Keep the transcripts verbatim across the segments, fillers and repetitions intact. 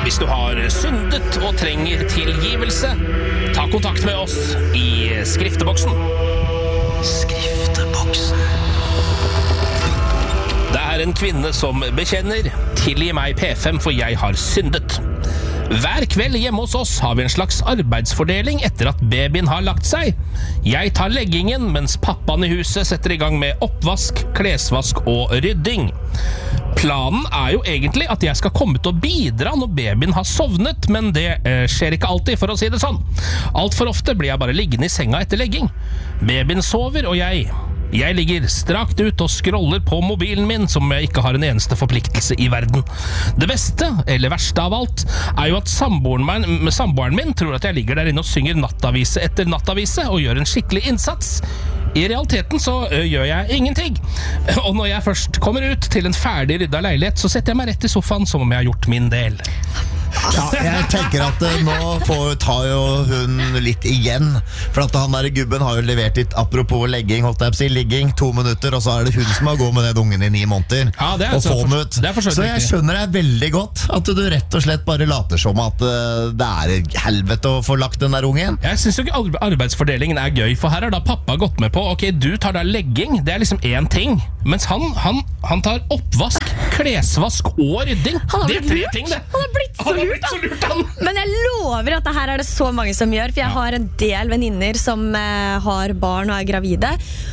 Hvis du har syndet og trenger tilgivelse, ta kontakt med oss i skrifteboksen. Skrifteboksen. Det er en kvinne som bekjenner: tilgi meg P fem, for jeg har syndet. Hver kveld hjemme hos oss har vi en slags arbeidsfordeling etter at babyen har lagt seg. Jeg tar leggingen, mens pappaen i huset setter i gang med oppvask, klesvask og rydding. Planen er jo egentlig at jeg skal komme ut og bidra når babyen har sovnet, men det eh, skjer ikke alltid, for å si det sånn. Alt for ofte blir jeg bare liggende i senga etter legging. Babyen sover, og jeg... Jeg ligger strakt ut og scroller på mobilen min som jeg ikke har en eneste forpliktelse i verden. Det beste, eller verste av alt, er jo at samboeren min, samboeren min tror at jeg ligger der inne og synger nattavise etter nattavise og gjør en skikkelig innsats. I realiteten så ø, gjør jeg ingenting. Og når jeg først kommer ut til en ferdig rydda leilighet, så setter jeg meg rett i sofaen som om jeg har gjort min del. Ja, jeg tenker at uh, nå får, tar jo hun litt igjen. For at han der gubben har jo levert litt, apropos legging, holdt jeg på å si, ligging, to minutter, og så er det hun som har gått med den ungen i ni måneder. Ja, det er og så, få for, den ut. det er for så jeg skjønner deg veldig godt at du rett og slett bare later som at uh, det er helvete å få lagt den der ungen. Jeg synes jo ikke arbeidsfordelingen er gøy, for her har da pappa gått med på: ok, du tar da legging, det er liksom én ting, mens han, han, han tar oppvask, klesvask og rydding. Det er tre ting, det. Han har blitt så Han har lurt, blitt så lurt, han. Men jeg lover at det her er det så mange som gjør, for jeg har en del venninner som eh, har barn og er gravide,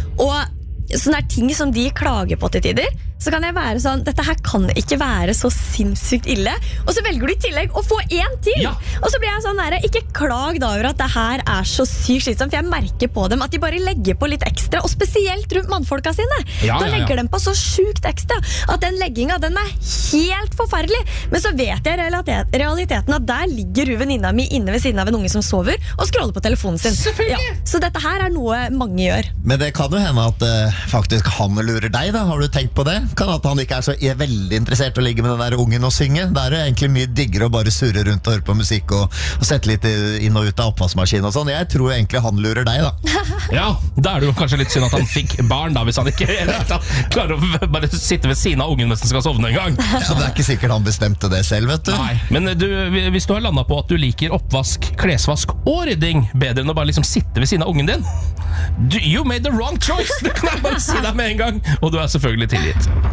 og sånne er ting som de klager på til tider. Så kan jeg være sånn: dette her kan ikke være så sinnssykt ille. Og så velger du i tillegg å få en til. Ja. Og så blir jeg sånn der: ikke klag da over at det her er så sykt slitsomt, for jeg merker på dem at de bare legger på litt ekstra, og spesielt rundt mannfolka sine. Ja, Da ja, ja. legger de på så sjukt ekstra at den legginga, den er helt forferdelig. Men så vet jeg realitet, realiteten at der ligger hun venninna mi inne ved siden av en unge som sover, og scroller på telefonen sin. Selvfølgelig. Ja, så dette her er noe mange gjør. Men det kan jo hende at uh, faktisk han lurer deg, da. Har du tenkt på det? Kan at han ikke er så er veldig interessert i å ligge med den der ungen og synge. Det er jo egentlig mye diggere å bare surre rundt og høre på musikk og, og sette litt inn og ut av oppvaskmaskinen og sånn. Jeg tror egentlig han lurer deg, da. Ja, da er det jo kanskje litt synd at han fikk barn, da, hvis han ikke klarer å bare sitte ved siden av ungen mens han skal sovne en gang. Ja, det er ikke sikkert han bestemte det selv, vet du. Nei, men du, hvis du har landet på at du liker oppvask, klesvask og rydding bedre enn å bare liksom sitte ved siden av ungen din, du, you made the wrong choice. Det kan jeg bare si deg med en gang. Og du er selvfølgelig tilgitt.